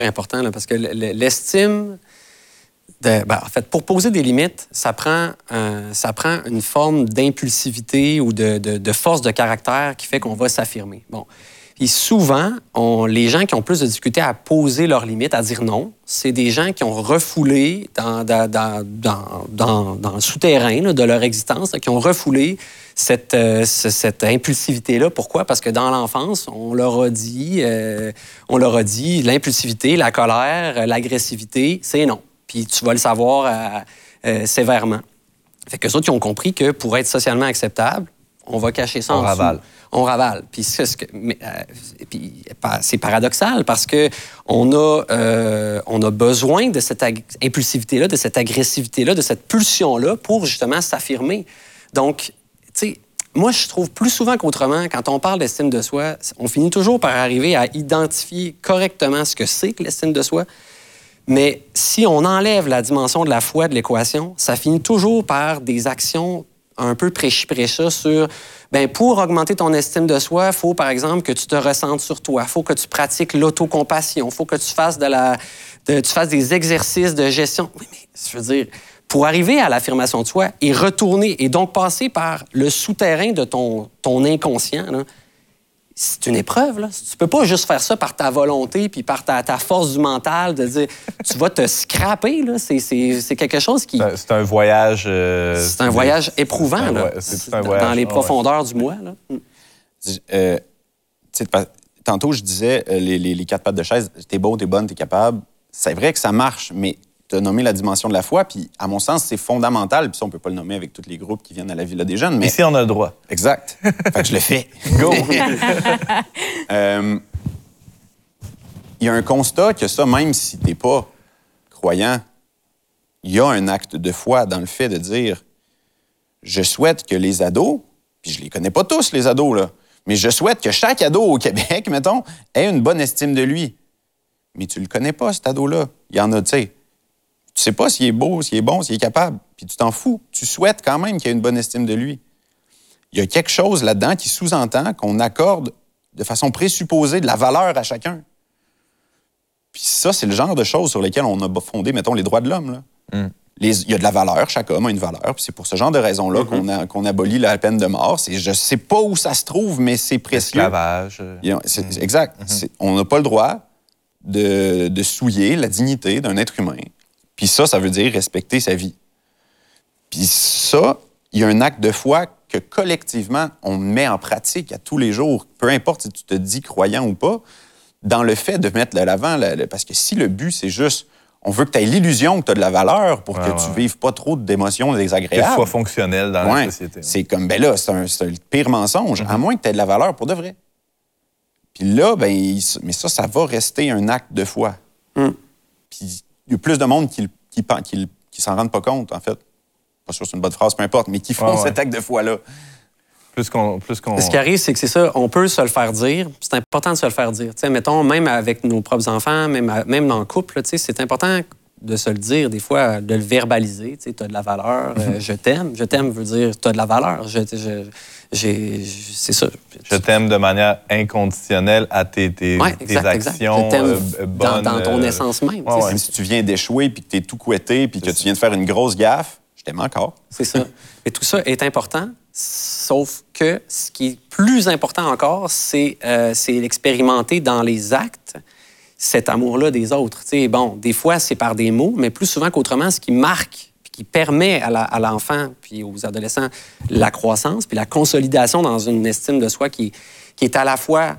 important, là, parce que l'estime... en fait, pour poser des limites, ça prend une forme d'impulsivité ou de force de caractère qui fait qu'on va s'affirmer. Bon. Puis souvent, les gens qui ont plus de difficulté à poser leurs limites, à dire non, c'est des gens qui ont refoulé dans le souterrain là, de leur existence, là, qui ont refoulé cette impulsivité-là. Pourquoi? Parce que dans l'enfance, on leur a dit l'impulsivité, la colère, l'agressivité, c'est non. Puis tu vas le savoir sévèrement. Fait qu'eux autres, ils ont compris que pour être socialement acceptable, on va cacher ça en dessous. On ravale. Puis c'est paradoxal parce que on a besoin de cette impulsivité-là, de cette agressivité-là, de cette pulsion-là pour justement s'affirmer. Donc, tu sais, moi, je trouve plus souvent qu'autrement, quand on parle d'estime de soi, on finit toujours par arriver à identifier correctement ce que c'est que l'estime de soi. Mais si on enlève la dimension de la foi de l'équation, ça finit toujours par des actions un peu prêchi-prêcha sur, pour augmenter ton estime de soi, il faut, par exemple, que tu te ressentes sur toi, il faut que tu pratiques l'autocompassion, il faut que tu fasses des exercices de gestion. Oui, mais je veux dire, pour arriver à l'affirmation de soi et retourner, et donc passer par le souterrain de ton inconscient, là, c'est une épreuve, là. Tu peux pas juste faire ça par ta volonté puis par ta force du mental de dire tu vas te scraper, là. C'est quelque chose qui... C'est un voyage... c'est un voyage éprouvant, là. C'est un voyage, dans les profondeurs du moi, là. Tantôt, je disais, les 4 pattes de chaise, t'es beau, t'es bonne, t'es capable. C'est vrai que ça marche, mais tu as nommé la dimension de la foi, puis à mon sens, c'est fondamental. Puis ça, on peut pas le nommer avec tous les groupes qui viennent à la Villa des Jeunes. Mais... Ici, on a le droit. Exact. Fait que je le fais. Go! Il y a un constat que ça, même si t'es pas croyant, il y a un acte de foi dans le fait de dire je souhaite que les ados, puis je les connais pas tous, les ados, là, mais je souhaite que chaque ado au Québec, mettons, ait une bonne estime de lui. Mais tu le connais pas, cet ado-là. Il y en a, tu sais. Tu sais pas s'il est beau, s'il est bon, s'il est capable. Puis tu t'en fous. Tu souhaites quand même qu'il ait une bonne estime de lui. Il y a quelque chose là-dedans qui sous-entend qu'on accorde de façon présupposée de la valeur à chacun. Puis ça, c'est le genre de choses sur lesquelles on a fondé, mettons, les droits de l'homme, là. Il y a de la valeur, chaque homme a une valeur. Puis c'est pour ce genre de raisons-là qu'on abolit la peine de mort. Je sais pas où ça se trouve, mais c'est précieux. L'esclavage. Exact. On n'a pas le droit de souiller la dignité d'un être humain. Puis ça veut dire respecter sa vie. Puis ça, il y a un acte de foi que collectivement, on met en pratique à tous les jours, peu importe si tu te dis croyant ou pas, dans le fait de mettre de l'avant, parce que si le but, c'est juste, on veut que tu aies l'illusion que tu as de la valeur pour que tu vives pas trop d'émotions désagréables. Que tu sois fonctionnel dans la société. C'est comme, c'est le pire mensonge, à moins que tu aies de la valeur pour de vrai. Puis là, mais ça va rester un acte de foi. Puis il y a plus de monde qui s'en rendent pas compte, en fait. Pas sûr que c'est une bonne phrase, peu importe, mais qui font cet acte de foi-là. Plus qu'on... Ce qui arrive, c'est que c'est ça, on peut se le faire dire. C'est important de se le faire dire. T'sais, mettons, même avec nos propres enfants, même dans le couple, c'est important de se le dire, des fois, de le verbaliser. Tu as de la valeur, je t'aime. Je t'aime veut dire tu as de la valeur. C'est ça. Je t'aime de manière inconditionnelle à tes actions. Je t'aime bonnes, dans ton essence même. Même si tu viens d'échouer, puis que tu es tout couetté, puis que tu viens de faire une grosse gaffe, je t'aime encore. C'est ça. Et tout ça est important, sauf que ce qui est plus important encore, c'est l'expérimenter dans les actes, cet amour-là des autres. T'sais, bon, des fois, c'est par des mots, mais plus souvent qu'autrement, ce qui marque, puis qui permet à l'enfant, puis aux adolescents, la croissance, puis la consolidation dans une estime de soi qui est à la fois...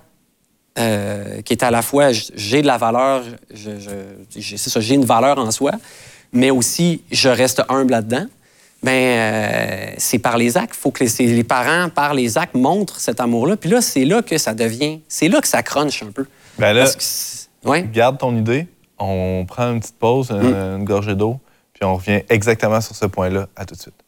j'ai de la valeur, c'est ça, j'ai une valeur en soi, mais aussi, je reste humble là-dedans. C'est par les actes. Il faut que les parents, par les actes, montrent cet amour-là. Puis là, c'est là que ça devient... C'est là que ça crunche un peu. Garde ton idée. On prend une petite pause, une gorgée d'eau, puis on revient exactement sur ce point-là. À tout de suite.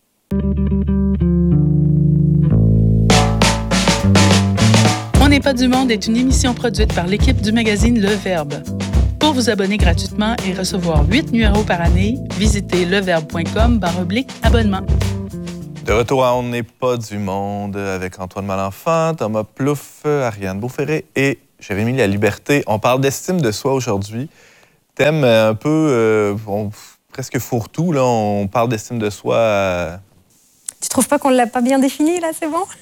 On n'est pas du monde est une émission produite par l'équipe du magazine Le Verbe. Pour vous abonner gratuitement et recevoir 8 numéros par année, visitez leverbe.com/abonnement. De retour à On n'est pas du monde avec Antoine Malenfant, Thomas Plouffe, Ariane Beauferré et Jérémy Laliberté. On parle d'estime de soi aujourd'hui. thème un peu presque fourre-tout. Là. On parle d'estime de soi. Tu trouves pas qu'on l'a pas bien défini, là, c'est bon?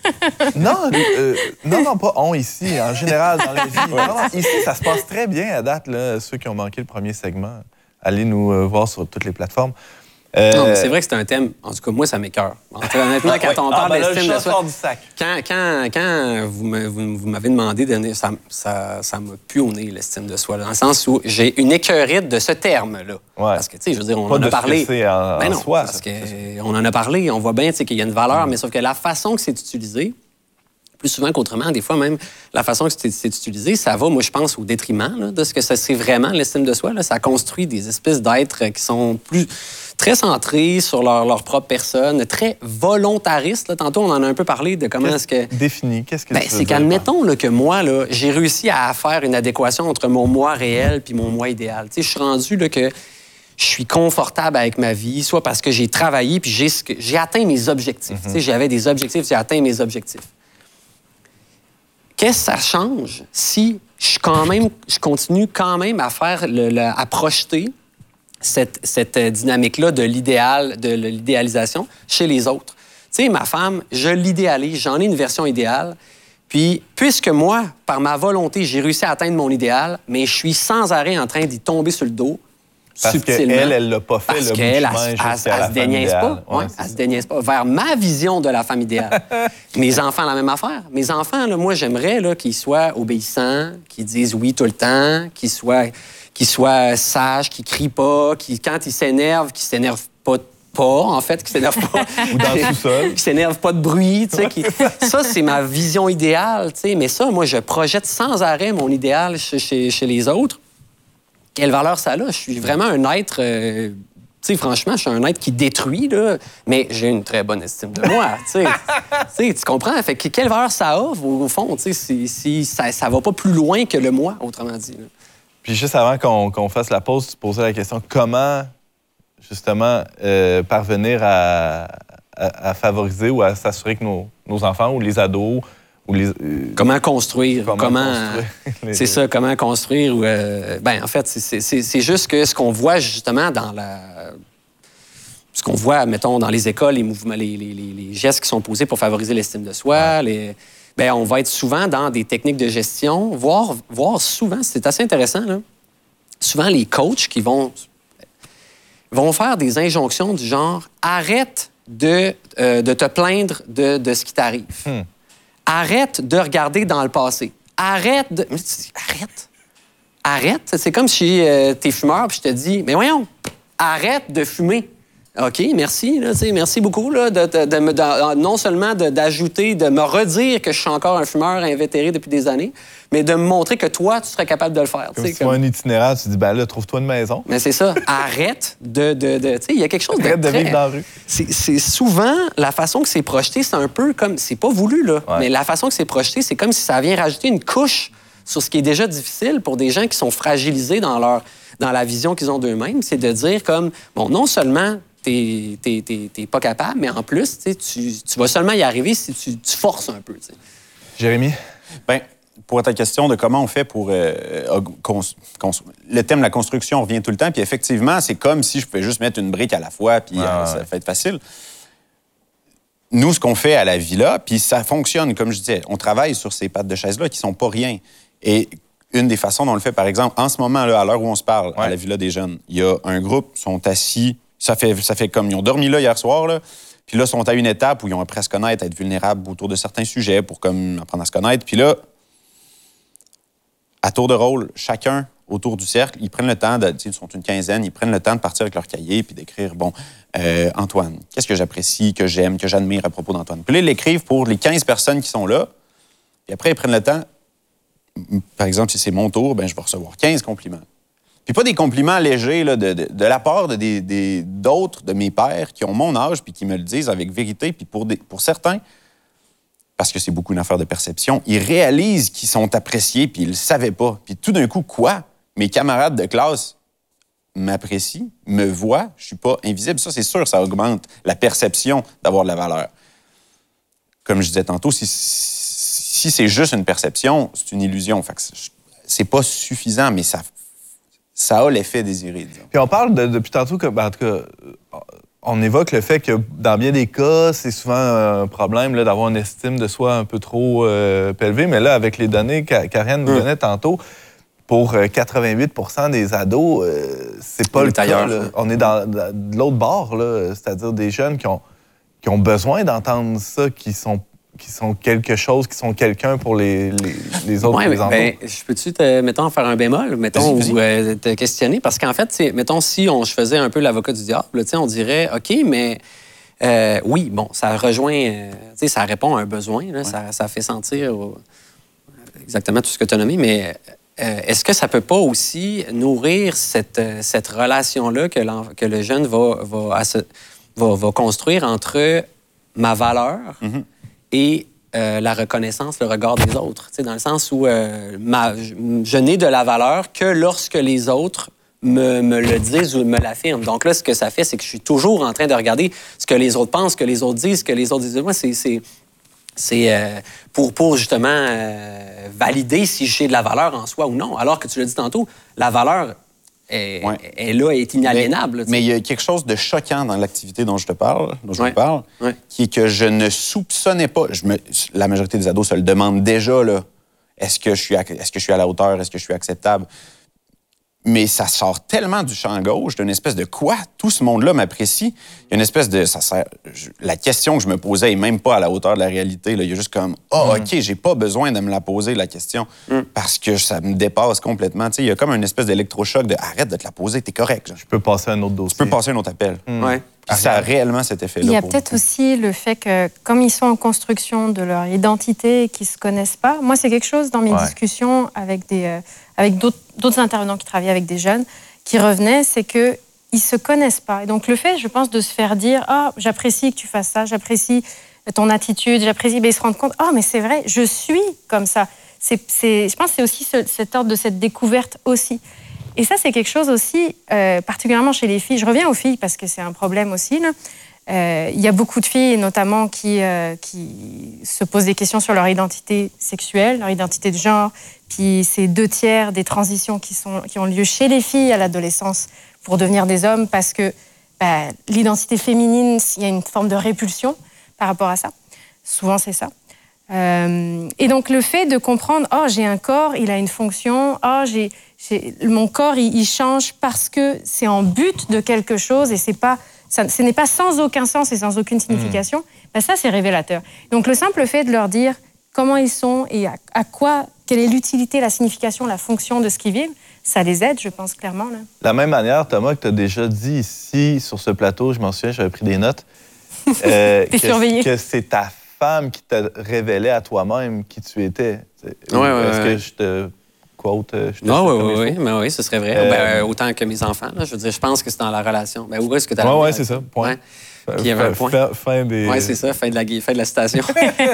Non, pas on ici, en général, dans la vie. Non, ici, ça se passe très bien à date, là, ceux qui ont manqué le premier segment. Allez nous voir sur toutes les plateformes. Non, mais c'est vrai que c'est un thème, en tout cas, moi, ça m'écoeure. Honnêtement, quand on parle d'estime de soi... Quand vous m'avez demandé, ça m'a pu au nez, l'estime de soi, là, dans le sens où j'ai une écœurite de ce terme-là. Ouais. Parce que, tu sais, je veux dire, on en a parlé. Ben non, soi, parce qu'on en a parlé, on voit bien qu'il y a une valeur, mais sauf que la façon que c'est utilisé, plus souvent qu'autrement, des fois même, la façon que c'est utilisé, ça va, moi, je pense, au détriment là, de ce que c'est vraiment, l'estime de soi. Là. Ça construit des espèces d'êtres qui sont très centrés sur leur propre personne, très volontaristes. Là. Tantôt, on en a un peu parlé de comment est-ce que... Défini, qu'est-ce que c'est qu'admettons que moi, là, j'ai réussi à faire une adéquation entre mon moi réel puis mon moi idéal. Tu sais, je suis rendu là, que je suis confortable avec ma vie, soit parce que j'ai travaillé puis j'ai atteint mes objectifs. Tu sais, j'avais des objectifs, j'ai atteint mes objectifs. Qu'est-ce que ça change si je continue quand même à faire à projeter cette dynamique-là de l'idéal, de l'idéalisation chez les autres? Tu sais, ma femme, je l'idéalise, j'en ai une version idéale. Puis, puisque moi, par ma volonté, j'ai réussi à atteindre mon idéal, mais je suis sans arrêt en train d'y tomber sur le dos. Parce qu'elle, elle l'a pas fait, parce le qu'elle, elle se déniaise pas. Ouais, elle se déniaise pas vers ma vision de la femme idéale. Mes enfants, la même affaire. Mes enfants, là, moi, j'aimerais là, qu'ils soient obéissants, qu'ils disent oui tout le temps, qu'ils soient sages, qu'ils crient pas, quand ils s'énervent, qu'ils s'énervent pas, en fait, qu'ils s'énervent pas. Ou dans le sous-sol. Qu'ils s'énervent pas de bruit, tu sais. Ça, c'est ma vision idéale, tu sais. Mais ça, moi, je projette sans arrêt mon idéal chez les autres. Quelle valeur ça a? Je suis vraiment un être... tu sais, franchement, je suis un être qui détruit, là, mais j'ai une très bonne estime de moi, tu sais. Tu comprends? Fait que quelle valeur ça a, au fond, tu sais, si ça va pas plus loin que le moi, autrement dit. Là. Puis juste avant qu'on fasse la pause, tu posais la question comment, justement, parvenir à favoriser ou à s'assurer que nos enfants ou les ados... Comment construire? C'est ça, comment construire? En fait, c'est juste que ce qu'on voit justement ce qu'on voit, mettons, dans les écoles, les mouvements, les gestes qui sont posés pour favoriser l'estime de soi, on va être souvent dans des techniques de gestion, voire souvent, c'est assez intéressant, là, souvent les coachs qui vont faire des injonctions du genre « arrête de te plaindre de ce qui t'arrive ». Arrête de regarder dans le passé. Arrête. C'est comme si t'es fumeur puis je te dis, mais voyons, arrête de fumer. OK, merci. Là, merci beaucoup là, non seulement d'ajouter, de me redire que je suis encore un fumeur invétéré depuis des années, mais de me montrer que toi, tu serais capable de le faire. Comme si tu vois un itinéraire, tu dis, ben là, trouve-toi une maison. Mais c'est ça. Arrête de il y a quelque chose Arrête de vivre dans la rue. C'est souvent la façon que c'est projeté, c'est un peu comme, c'est pas voulu, là, mais la façon que c'est projeté, c'est comme si ça vient rajouter une couche sur ce qui est déjà difficile pour des gens qui sont fragilisés dans la vision qu'ils ont d'eux-mêmes. C'est de dire comme, bon, non seulement t'es pas capable, mais en plus, tu vas seulement y arriver si tu forces un peu. T'sais. Jérémy? Bien, pour ta question de comment on fait pour... le thème de la construction revient tout le temps, puis effectivement, c'est comme si je pouvais juste mettre une brique à la fois, puis ça fait être facile. Nous, ce qu'on fait à la Villa, puis ça fonctionne, comme je disais, on travaille sur ces pattes de chaise-là qui sont pas rien. Et une des façons dont on le fait, par exemple, en ce moment, là, à l'heure où on se parle, à la Villa des Jeunes, il y a un groupe, sont assis... Ça fait comme... Ils ont dormi là hier soir, là. Puis là, ils sont à une étape où ils ont appris à se connaître, à être vulnérables autour de certains sujets pour comme apprendre à se connaître. Puis là, à tour de rôle, chacun autour du cercle, ils prennent le temps, ils sont une quinzaine, ils prennent le temps de partir avec leur cahier puis d'écrire, bon, Antoine, qu'est-ce que j'apprécie, que j'aime, que j'admire à propos d'Antoine? Puis là, ils l'écrivent pour les 15 personnes qui sont là. Puis après, ils prennent le temps, par exemple, si c'est mon tour, ben je vais recevoir 15 compliments. Puis pas des compliments légers là, de la part d'autres de mes pairs qui ont mon âge puis qui me le disent avec vérité. Puis pour certains, parce que c'est beaucoup une affaire de perception, ils réalisent qu'ils sont appréciés puis ils le savaient pas. Puis tout d'un coup, quoi? Mes camarades de classe m'apprécient, me voient, je suis pas invisible. Ça, c'est sûr, ça augmente la perception d'avoir de la valeur. Comme je disais tantôt, si c'est juste une perception, c'est une illusion. Fait que c'est pas suffisant, mais ça a l'effet désiré, disons. Puis on parle depuis tantôt que, en tout cas, on évoque le fait que dans bien des cas, c'est souvent un problème là, d'avoir une estime de soi un peu trop élevée. Mais là, avec les données qu'Ariane nous donnait tantôt, pour 88 % des ados, c'est pas le cas. Là. On est de l'autre bord, là, c'est-à-dire des jeunes qui ont besoin d'entendre ça, qui sont quelque chose, qui sont quelqu'un pour les autres présentement. Ben, je peux-tu, mettons, faire un bémol, mettons, ou te questionner? Parce qu'en fait, mettons, si je faisais un peu l'avocat du diable, on dirait, OK, mais oui, bon, ça rejoint, ça répond à un besoin, là, ça fait sentir exactement tout ce que tu as nommé, mais est-ce que ça peut pas aussi nourrir cette relation-là que le jeune va construire entre ma valeur et la reconnaissance, le regard des autres, dans le sens où je n'ai de la valeur que lorsque les autres me le disent ou me l'affirment. Donc là, ce que ça fait, c'est que je suis toujours en train de regarder ce que les autres pensent, ce que les autres disent, ce que les autres disent. Moi, c'est pour justement valider si j'ai de la valeur en soi ou non. Alors que tu l'as dit tantôt, la valeur est là, est inaliénable. Mais il y a quelque chose de choquant dans l'activité dont je vous parle, qui est que je ne soupçonnais pas. La majorité des ados se le demandent déjà, là. Est-ce que je suis à la hauteur? Est-ce que je suis acceptable? Mais ça sort tellement du champ gauche, d'une espèce de quoi? Tout ce monde-là m'apprécie. Il y a une espèce de... la question que je me posais est même pas à la hauteur de la réalité. Là. Il y a juste comme, OK, j'ai pas besoin de me la poser, la question, parce que ça me dépasse complètement. Tu sais, il y a comme une espèce d'électrochoc de, arrête de te la poser, t'es correct. Je peux passer à un autre dossier. Tu peux passer à un autre appel. Puis ça a réellement cet effet-là. Il y a peut-être aussi le fait que, comme ils sont en construction de leur identité et qu'ils ne se connaissent pas, moi, c'est quelque chose dans mes discussions avec d'autres intervenants qui travaillent avec des jeunes qui revenaient, c'est qu'ils ne se connaissent pas. Et donc, le fait, je pense, de se faire dire « Ah, j'apprécie que tu fasses ça, j'apprécie ton attitude, j'apprécie... » Mais ils se rendent compte « Ah, mais c'est vrai, je suis comme ça. » Je pense que c'est aussi cet ordre de cette découverte aussi. Et ça, c'est quelque chose aussi, particulièrement chez les filles. Je reviens aux filles parce que c'est un problème aussi, là. Il y a beaucoup de filles, notamment, qui se posent des questions sur leur identité sexuelle, leur identité de genre. Puis c'est 2/3 des transitions qui ont lieu chez les filles à l'adolescence pour devenir des hommes parce que l'identité féminine, il y a une forme de répulsion par rapport à ça. Souvent, c'est ça. Et donc, le fait de comprendre, j'ai un corps, il a une fonction, mon corps, il change parce que c'est en but de quelque chose et ce n'est pas sans aucun sens et sans aucune signification, ça, c'est révélateur. Donc, le simple fait de leur dire comment ils sont et à quoi, quelle est l'utilité, la signification, la fonction de ce qu'ils vivent, ça les aide, je pense, clairement. Là. De la même manière, Thomas, que tu as déjà dit ici, sur ce plateau, je m'en souviens, j'avais pris des notes, que c'est ta femme qui t'a révélé à toi-même qui tu étais. Est-ce que je te quote? Oui, ce serait vrai. Autant que mes enfants. Là, je veux dire, je pense que c'est dans la relation. Où est-ce que tu as Oui, c'est ça. Point. Puis il y avait un point. Fin des... Oui, c'est ça, fin de la citation.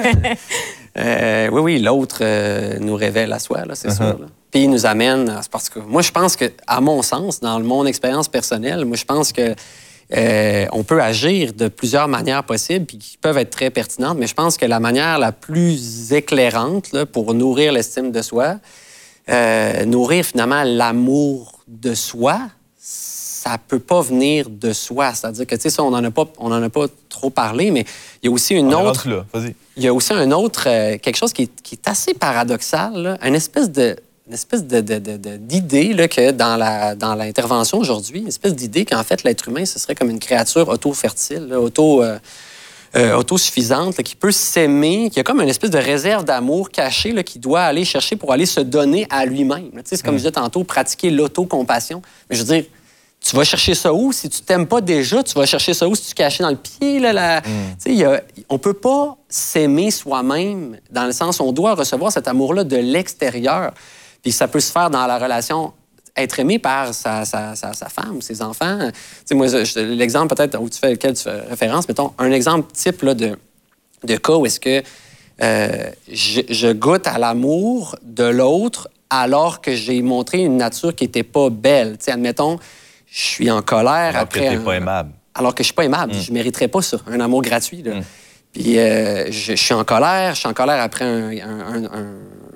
Oui, l'autre nous révèle à soi, là, c'est sûr. Là. Puis il nous amène... C'est parce que moi, je pense que, à mon sens, dans mon expérience personnelle, moi, je pense que on peut agir de plusieurs manières possibles puis qui peuvent être très pertinentes, mais je pense que la manière la plus éclairante là, pour nourrir l'estime de soi, nourrir finalement l'amour de soi, ça peut pas venir de soi. C'est-à-dire que, tu sais, ça, on en a pas trop parlé, mais il y a aussi une autre... Il y a aussi un autre... quelque chose qui est assez paradoxal, là, une espèce d'idée là, que dans l'intervention aujourd'hui, une espèce d'idée qu'en fait, l'être humain, ce serait comme une créature auto-fertile, autosuffisante, là, qui peut s'aimer, qui a comme une espèce de réserve d'amour cachée là, qu'il doit aller chercher pour aller se donner à lui-même. Tu sais, c'est comme je disais tantôt, pratiquer l'autocompassion. Mais je veux dire, tu vas chercher ça où? Si tu t'aimes pas déjà, tu vas chercher ça où? Si tu caches dans le pied? Là, Tu sais, on peut pas s'aimer soi-même dans le sens où on doit recevoir cet amour-là de l'extérieur. Puis ça peut se faire dans la relation, être aimé par sa femme, ses enfants. Tu sais, moi, l'exemple peut-être auquel tu fais référence, mettons, un exemple type là, de cas où est-ce que je goûte à l'amour de l'autre alors que j'ai montré une nature qui n'était pas belle. Tu sais, admettons, je suis en colère alors après... que tu n'es pas aimable. Alors que je ne suis pas aimable. Je ne mériterais pas ça, un amour gratuit. Là. Puis je suis en colère après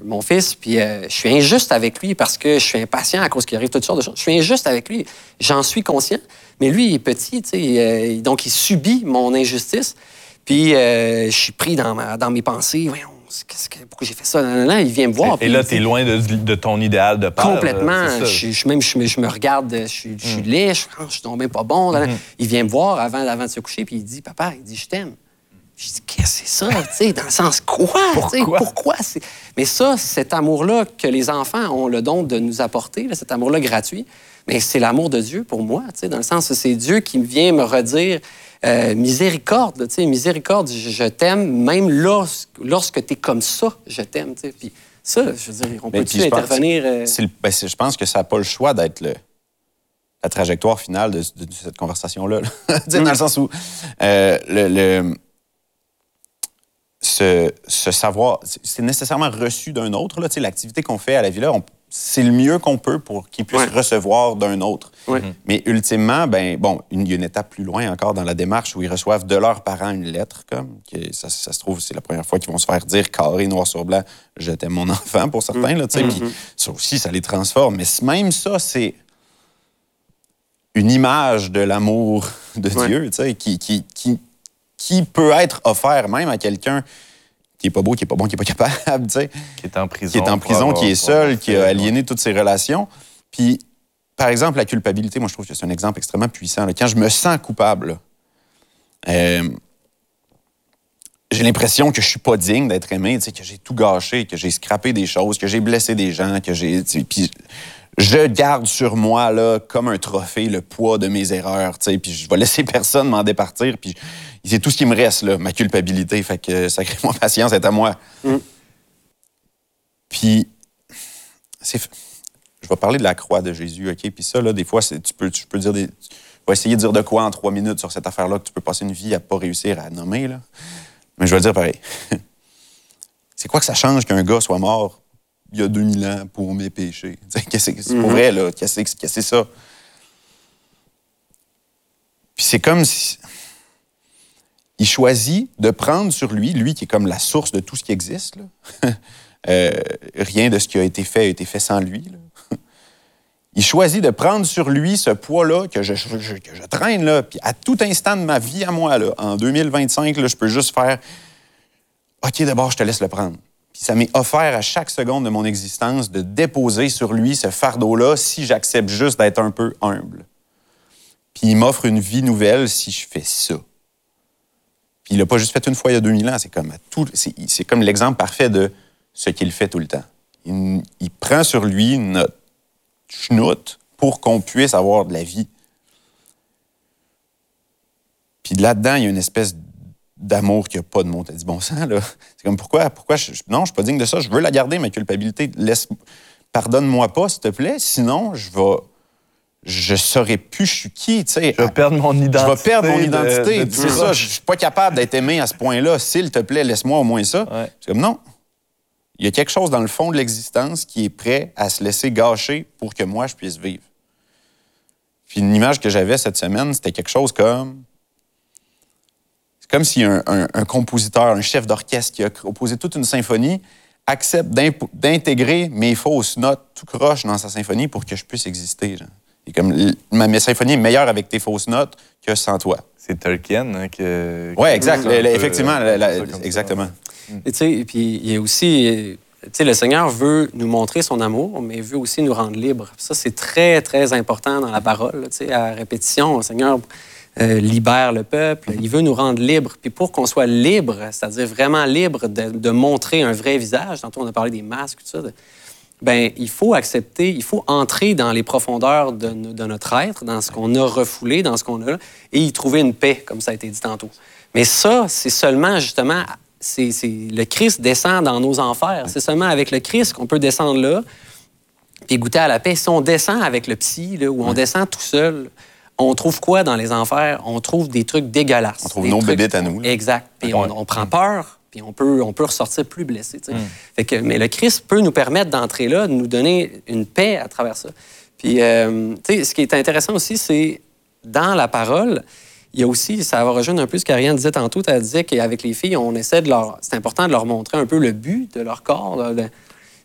mon fils, puis je suis injuste avec lui parce que je suis impatient à cause qu'il arrive toutes sortes de choses. Je suis injuste avec lui, j'en suis conscient, mais lui, il est petit, tu sais, donc il subit mon injustice, puis je suis pris dans mes pensées. Voyons, pourquoi j'ai fait ça? Là, il vient me voir. Et là, tu es loin de ton idéal de père. Complètement. Je me regarde, je suis laid, je suis tombé pas bon. Il vient me voir avant de se coucher, puis il dit, papa, il dit, je t'aime. Je dis, qu'est-ce que c'est ça? T'sais, dans le sens, quoi? Pourquoi? Mais ça, cet amour-là que les enfants ont le don de nous apporter, là, cet amour-là gratuit, mais c'est l'amour de Dieu pour moi, dans le sens que c'est Dieu qui vient me redire miséricorde, miséricorde, je t'aime, même lorsque tu es comme ça, je t'aime. Puis ça, je veux dire, on peut-tu intervenir? Je pense que ça n'a pas le choix d'être la trajectoire finale de cette conversation-là. Dans le sens où ce savoir, c'est nécessairement reçu d'un autre. Là, l'activité qu'on fait à la Villa, c'est le mieux qu'on peut pour qu'ils puissent recevoir d'un autre. Mais ultimement, il y a une étape plus loin encore dans la démarche où ils reçoivent de leurs parents une lettre, ça se trouve, c'est la première fois qu'ils vont se faire dire carré, noir sur blanc, je t'aime mon enfant, pour certains. Là, puis ça aussi, ça les transforme. Mais même ça, c'est une image de l'amour de Dieu, qui peut être offert même à quelqu'un qui est pas beau, qui est pas bon, qui est pas capable, qui est en prison, qui est seul, qui a aliéné toutes ses relations. Puis, par exemple, la culpabilité, moi, je trouve que c'est un exemple extrêmement puissant. Là. Quand je me sens coupable, j'ai l'impression que je suis pas digne d'être aimé, que j'ai tout gâché, que j'ai scrappé des choses, que j'ai blessé des gens, que j'ai... Puis je garde sur moi, là, comme un trophée, le poids de mes erreurs, puis je vais laisser personne m'en départir, puis c'est tout ce qui me reste, là, ma culpabilité. Fait que sacrément patience est à moi. Puis, je vais parler de la croix de Jésus, OK? Puis ça, là, des fois, tu peux dire tu vas essayer de dire de quoi en 3 minutes sur cette affaire-là que tu peux passer une vie à pas réussir à nommer, là. Mais je vais le dire pareil. C'est quoi que ça change qu'un gars soit mort il y a 2000 ans pour mes péchés? C'est pour vrai, là. Qu'est-ce que c'est ça? Puis c'est comme si... Il choisit de prendre sur lui qui est comme la source de tout ce qui existe. Là. Rien de ce qui a été fait sans lui. Là. Il choisit de prendre sur lui ce poids-là que je traîne, là, puis à tout instant de ma vie à moi, là, en 2025, là, je peux juste faire « OK, d'abord, je te laisse le prendre ». Puis ça m'est offert à chaque seconde de mon existence de déposer sur lui ce fardeau-là si j'accepte juste d'être un peu humble. Puis il m'offre une vie nouvelle si je fais ça. Puis il l'a pas juste fait une fois il y a 2000 ans, c'est comme l'exemple parfait de ce qu'il fait tout le temps. Il prend sur lui notre chenoute pour qu'on puisse avoir de la vie. Puis là-dedans, il y a une espèce d'amour qui n'a pas de mot. T'as dit bon sang, là. C'est comme pourquoi non, je suis pas digne de ça, je veux la garder, ma culpabilité. Pardonne-moi pas, s'il te plaît, sinon je saurais plus je suis qui, tu sais. Je vais perdre mon identité. Je vais perdre mon identité. C'est ça, je suis pas capable d'être aimé à ce point-là. S'il te plaît, laisse-moi au moins ça. Ouais. C'est comme non. Il y a quelque chose dans le fond de l'existence qui est prêt à se laisser gâcher pour que moi, je puisse vivre. Puis une image que j'avais cette semaine, c'était quelque chose comme... C'est comme si un compositeur, un chef d'orchestre qui a composé toute une symphonie accepte d'intégrer mes fausses notes tout croche dans sa symphonie pour que je puisse exister. Genre. Et comme ma symphonie est meilleure avec tes fausses notes que sans toi. C'est Tolkien Oui, exact. Effectivement. Exactement. Et tu sais, puis il y a aussi... Tu sais, le Seigneur veut nous montrer son amour, mais il veut aussi nous rendre libres. Ça, c'est très, très important dans la parole. Tu sais, à répétition, le Seigneur libère le peuple. Il veut nous rendre libres. Puis pour qu'on soit libre, c'est-à-dire vraiment libre de montrer un vrai visage, tantôt on a parlé des masques, tout ça, il faut accepter, il faut entrer dans les profondeurs de notre être, dans ce qu'on a refoulé, dans ce qu'on a, et y trouver une paix, comme ça a été dit tantôt. Mais ça, c'est seulement, justement, le Christ descend dans nos enfers. C'est seulement avec le Christ qu'on peut descendre là puis goûter à la paix. Si on descend avec le psy, là, ou on descend tout seul, on trouve quoi dans les enfers? On trouve des trucs dégueulasses. On trouve nos bébites à nous. Là. Exact. Puis on prend peur, puis on peut ressortir plus blessé. Mais le Christ peut nous permettre d'entrer là, de nous donner une paix à travers ça. Puis, ce qui est intéressant aussi, c'est dans la parole, il y a aussi, ça va rejoindre un peu ce qu'Ariane disait tantôt, elle disait qu'avec les filles, on essaie c'est important de leur montrer un peu le but de leur corps.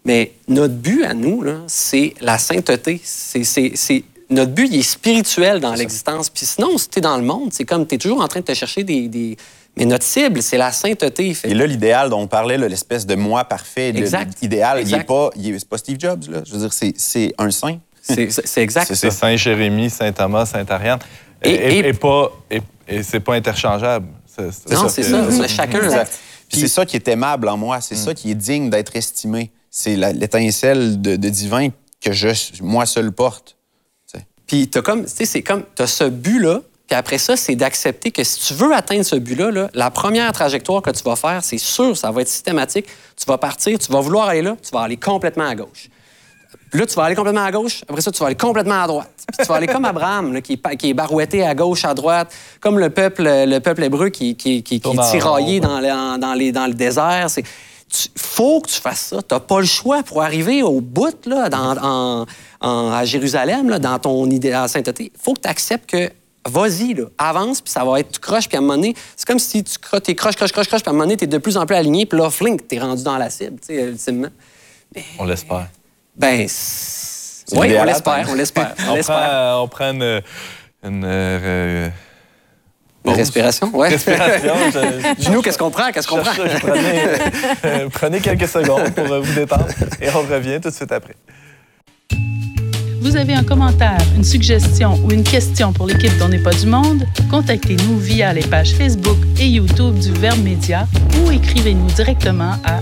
Mais notre but à nous, là, c'est la sainteté. Notre but, il est spirituel dans l'existence. Puis sinon, si tu es dans le monde, c'est comme tu es toujours en train de te chercher des... Mais notre cible, c'est la sainteté. Et là, l'idéal dont on parlait, là, l'espèce de moi parfait, l'idéal, il n'est pas Steve Jobs. Là. Je veux dire, c'est un saint. C'est exact. C'est Saint Jérémie, Saint Thomas, Saint Ariane. Et c'est pas interchangeable. Non, c'est ça. On a chacun... Puis c'est ça qui est aimable en moi. C'est ça qui est digne d'être estimé. C'est l'étincelle de divin que moi seul porte. Puis t'as ce but-là, puis après ça, c'est d'accepter que si tu veux atteindre ce but-là, là, la première trajectoire que tu vas faire, c'est sûr, ça va être systématique. Tu vas partir, tu vas vouloir aller là, tu vas aller complètement à gauche. Puis là, tu vas aller complètement à gauche, après ça, tu vas aller complètement à droite. Puis tu vas aller comme Abraham, là, qui est barouetté à gauche, à droite, comme le peuple hébreu qui est tiraillé dans le désert. Faut que tu fasses ça. T'as pas le choix pour arriver au bout, là, à Jérusalem, là, dans ton idéal sainteté. Faut que tu acceptes que, vas-y, là, avance, puis ça va être tout croche, puis à un moment donné, c'est comme si t'es croche, puis à un moment donné, t'es de plus en plus aligné, puis là, flink, t'es rendu dans la cible, tu sais, ultimement. Mais... On l'espère. Ben, oui, on l'espère. On prend une respiration, oui. Respiration. Dis-nous, qu'est-ce qu'on prend? Prenez quelques secondes pour vous détendre et on revient tout de suite après. Vous avez un commentaire, une suggestion ou une question pour l'équipe d'On n'est pas du monde? Contactez-nous via les pages Facebook et YouTube du Verbe Média ou écrivez-nous directement à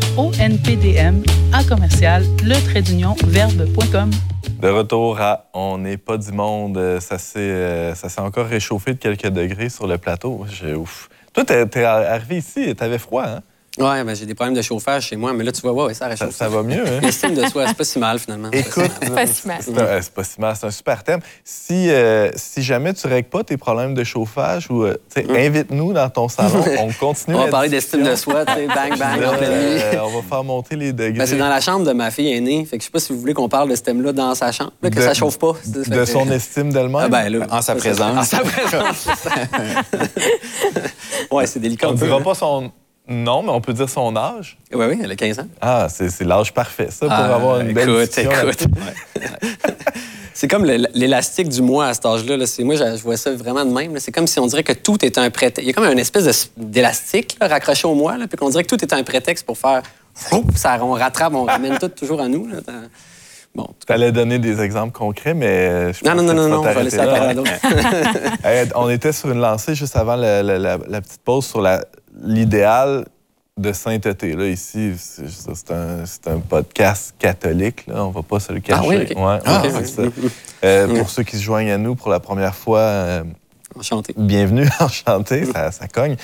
onpdm@le-verbe.com. De retour à On n'est pas du monde, ça s'est encore réchauffé de quelques degrés sur le plateau. Ouf. Toi, t'es arrivé ici, t'avais froid, hein? Oui, ben, j'ai des problèmes de chauffage chez moi, mais là, tu vois, ça réchauffe. Ça va mieux, hein? L'estime de soi, c'est pas si mal, finalement. Écoute, C'est pas si mal. C'est pas si mal, c'est un super thème. Si jamais tu ne règles pas tes problèmes de chauffage, ou invite-nous dans ton salon, on continue. On va parler d'estime de soi, tu sais, bang, bang, en pleine nuit. On va faire monter les degrés. Ben, c'est dans la chambre de ma fille aînée, fait que je sais pas si vous voulez qu'on parle de ce thème-là dans sa chambre, là, que ça chauffe pas. De son estime d'elle-même? Ah ben, là, en sa présence. En sa présence, c'est ça. Ouais, c'est délicat. On ne dira pas son... Non, mais on peut dire son âge. Oui, elle a 15 ans. Ah, c'est l'âge parfait, ça, pour avoir une belle discussion. Écoute. C'est comme l'élastique du moi à cet âge-là. Là. Moi, je vois ça vraiment de même. Là. C'est comme si on dirait que tout est un prétexte. Il y a comme une espèce d'élastique là, raccroché au moi, là, puis qu'on dirait que tout est un prétexte pour faire... Ça, on rattrape, on ramène tout toujours à nous. Là. Bon, tu allais donner des exemples concrets, mais je pense non, on va laisser la parole à d'autres. On était sur une lancée juste avant la petite pause sur l'idéal de sainteté. Là, ici, c'est un podcast catholique. Là. On ne va pas se le cacher. Ah oui, OK. Ouais, c'est ça. Pour ceux qui se joignent à nous pour la première fois, enchanté. Bienvenue, enchanté, ça cogne.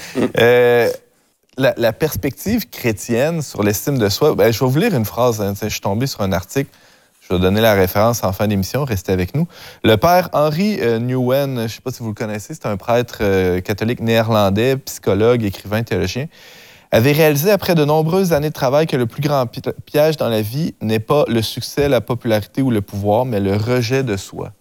La perspective chrétienne sur l'estime de soi, je vais vous lire une phrase. Hein, je suis tombé sur un article. Je vais donner la référence en fin d'émission. Restez avec nous. Le père Henry Nouwen, je ne sais pas si vous le connaissez, c'est un prêtre catholique néerlandais, psychologue, écrivain, théologien, avait réalisé après de nombreuses années de travail que le plus grand piège dans la vie n'est pas le succès, la popularité ou le pouvoir, mais le rejet de soi.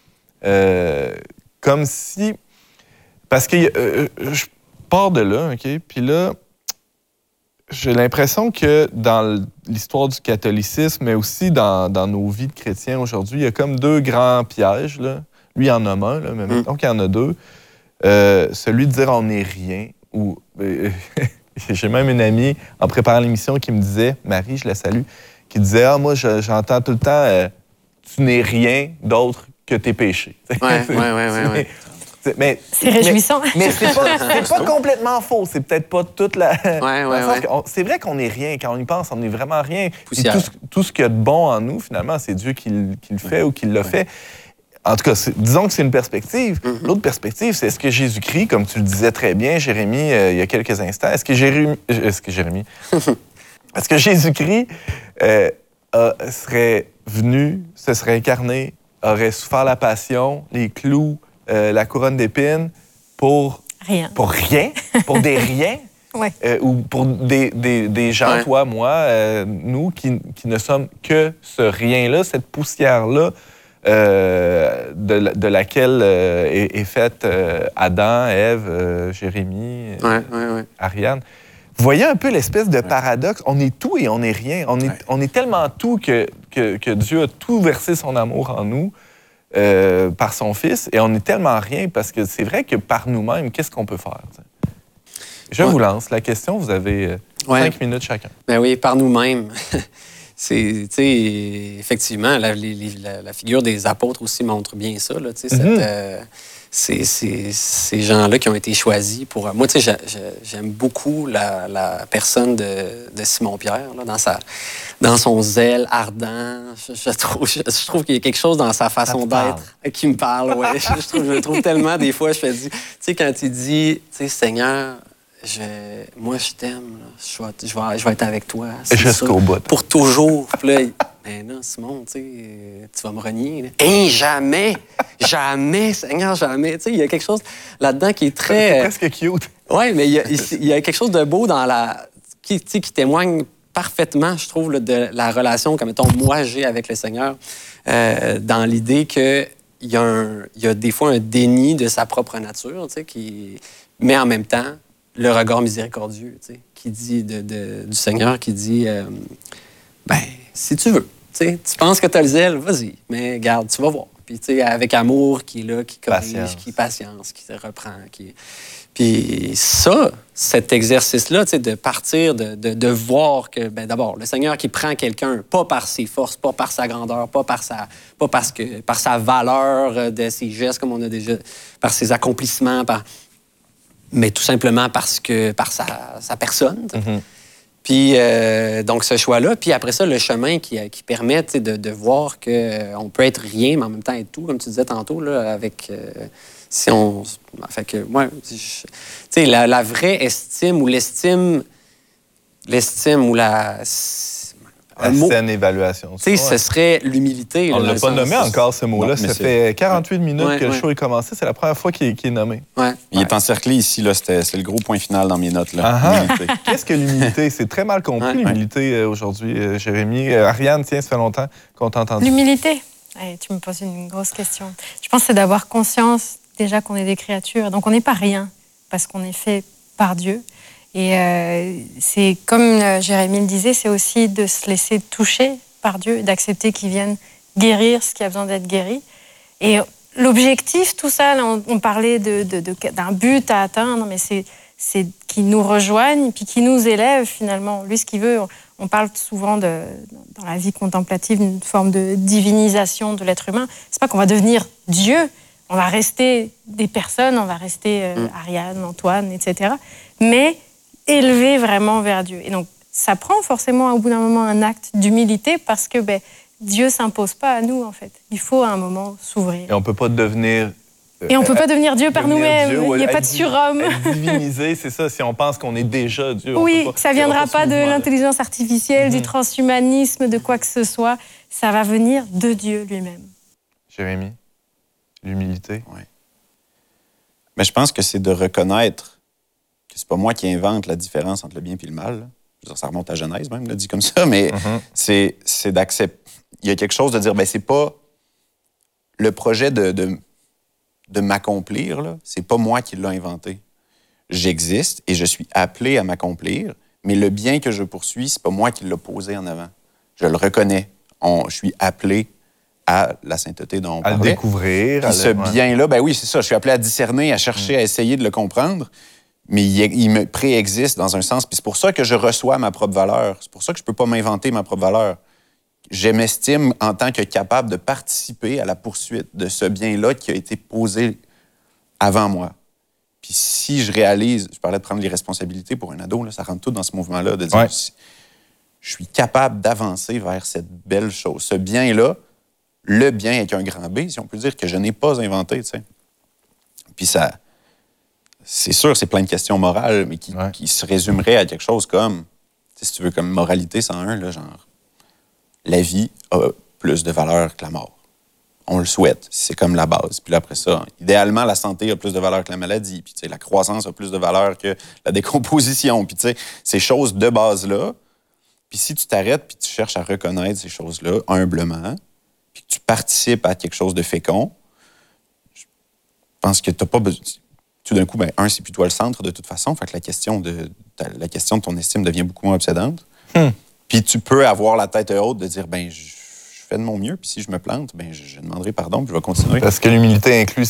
Comme si... Parce que je pars de là, OK? Puis là, j'ai l'impression que dans l'histoire du catholicisme, mais aussi dans nos vies de chrétiens aujourd'hui, il y a comme deux grands pièges. Là. Lui, il en nomme un, là, mais mettons qu'il y en a deux. Celui de dire on n'est rien. Ou j'ai même une amie, en préparant l'émission, qui me disait, Marie, je la salue, qui disait, ah, moi, j'entends tout le temps, tu n'es rien d'autre que tes péchés. Ouais. C'est réjouissant. Mais c'est pas complètement faux. C'est peut-être pas toute la... C'est vrai qu'on n'est rien. Quand on y pense, on n'est vraiment rien. Tout ce qu'il y a de bon en nous, finalement, c'est Dieu qui le fait ou qui l'a fait. En tout cas, disons que c'est une perspective. L'autre perspective, c'est est-ce que Jésus-Christ, comme tu le disais très bien, Jérémie, il y a quelques instants, est-ce que Jésus-Christ serait venu, se serait incarné, aurait souffert la passion, les clous, la couronne d'épines pour rien, pour des riens, ouais. Ou pour des gens, ouais. Toi, moi, nous qui ne sommes que ce rien-là, cette poussière-là, de laquelle est faite Adam, Ève, Jérémie, Ariane. Vous voyez un peu l'espèce de paradoxe. On est tout et on n'est rien. On est tellement tout que Dieu a tout versé son amour en nous par son Fils, et on est tellement rien parce que c'est vrai que par nous-mêmes, qu'est-ce qu'on peut faire? T'sais? Je vous lance la question. Vous avez 5 minutes chacun. Ben oui, par nous-mêmes. C'est, effectivement, la figure des apôtres aussi montre bien ça. Là, ces gens-là qui ont été choisis pour... Moi, j'aime beaucoup la personne de Simon-Pierre, là, dans son zèle ardent. Je trouve qu'il y a quelque chose dans sa façon d'être qui me parle. Ouais. je le trouve tellement, des fois, je me dis... Tu sais, quand il dit, Seigneur... Moi, je t'aime. Je vais être avec toi. Jusqu'au bout. Pour toujours. Puis là, ben non, Simon, tu vas me renier. Là. Hein, jamais! Jamais, Seigneur, jamais. Il y a quelque chose là-dedans qui est très... C'est presque cute. Oui, mais il y a quelque chose de beau dans qui témoigne parfaitement, je trouve, là, de la relation que, mettons, moi, j'ai avec le Seigneur, dans l'idée qu'il y a des fois un déni de sa propre nature, mais en même temps, le regard miséricordieux, qui dit du Seigneur, qui dit, si tu veux, tu penses que tu as le zèle, vas-y, mais garde, tu vas voir. Puis, avec amour, qui est là, qui corrige, qui patience, qui se reprend. Puis ça, cet exercice-là, de partir, de voir que, d'abord, le Seigneur qui prend quelqu'un, pas par ses forces, pas par sa grandeur, pas par sa valeur de ses gestes, comme on a déjà, par ses accomplissements, mais tout simplement par sa personne. Mm-hmm. Puis, donc, ce choix-là. Puis après ça, le chemin qui permet de voir qu'on peut être rien, mais en même temps être tout, comme tu disais tantôt, là, avec... Fait que, moi, la vraie estime ou l'estime ou la... saine évaluation. Ce serait l'humilité. On ne l'a pas nommé encore, ce mot-là. Ça fait 48 minutes que le show est commencé. C'est la première fois qu'il est nommé. Ouais. Il est encerclé ici. C'est le gros point final dans mes notes. Qu'est-ce que l'humilité? C'est très mal compris, l'humilité, aujourd'hui, Jérémy. Ariane, tiens, ça fait longtemps qu'on t'a entendu. L'humilité? Tu me poses une grosse question. Je pense que c'est d'avoir conscience, déjà, qu'on est des créatures. Donc, on n'est pas rien, parce qu'on est fait par Dieu. Et c'est comme Jérémy le disait, c'est aussi de se laisser toucher par Dieu, d'accepter qu'il vienne guérir ce qui a besoin d'être guéri. Et l'objectif, tout ça, là, on parlait d'un but à atteindre, mais c'est qu'il nous rejoigne, puis qu'il nous élève finalement. Lui, ce qu'il veut, on parle souvent dans la vie contemplative d'une forme de divinisation de l'être humain. C'est pas qu'on va devenir Dieu, on va rester des personnes, on va rester Ariane, Antoine, etc. Mais élevé vraiment vers Dieu. Et donc, ça prend forcément au bout d'un moment un acte d'humilité parce que Dieu ne s'impose pas à nous, en fait. Il faut à un moment s'ouvrir. Et on ne peut pas devenir... Et on ne peut pas devenir Dieu par nous-mêmes. Il n'y a pas de surhomme. Divinisé, c'est ça. Si on pense qu'on est déjà Dieu. Oui, ça ne viendra pas de l'intelligence artificielle, du transhumanisme, de quoi que ce soit. Ça va venir de Dieu lui-même. Jérémy, l'humilité. Oui. Mais je pense que c'est de reconnaître que c'est pas moi qui invente la différence entre le bien et le mal. Je veux dire, ça remonte à Genèse même, là, dit comme ça, mais c'est d'accepter. Il y a quelque chose de dire, c'est pas le projet de m'accomplir, là, c'est pas moi qui l'ai inventé. J'existe et je suis appelé à m'accomplir, mais le bien que je poursuis, c'est pas moi qui l'ai posé en avant. Je le reconnais. Je suis appelé à la sainteté dont on parlait. À le découvrir. Puis ce bien-là, oui, c'est ça. Je suis appelé à discerner, à chercher, à essayer de le comprendre. Mais il me préexiste dans un sens. Puis c'est pour ça que je reçois ma propre valeur. C'est pour ça que je ne peux pas m'inventer ma propre valeur. Je m'estime en tant que capable de participer à la poursuite de ce bien-là qui a été posé avant moi. Puis si je réalise, je parlais de prendre les responsabilités pour un ado, là, ça rentre tout dans ce mouvement-là, de dire, je suis capable d'avancer vers cette belle chose. Ce bien-là, le bien avec un grand B, si on peut dire, que je n'ai pas inventé, tu sais. Puis ça... C'est sûr, c'est plein de questions morales, mais qui se résumeraient à quelque chose comme, si tu veux, comme moralité 101, là, genre, la vie a plus de valeur que la mort. On le souhaite, c'est comme la base. Puis là, après ça, idéalement, la santé a plus de valeur que la maladie. Puis, tu sais, la croissance a plus de valeur que la décomposition. Puis, tu sais, ces choses de base-là. Puis, si tu t'arrêtes puis tu cherches à reconnaître ces choses-là humblement, puis que tu participes à quelque chose de fécond, je pense que tu n'as pas besoin... tout d'un coup, c'est plus toi le centre de toute façon. Fait que la question de ton estime devient beaucoup moins obsédante. Puis tu peux avoir la tête haute de dire, je fais de mon mieux, puis si je me plante, je demanderai pardon, puis je vais continuer. Parce que l'humilité inclut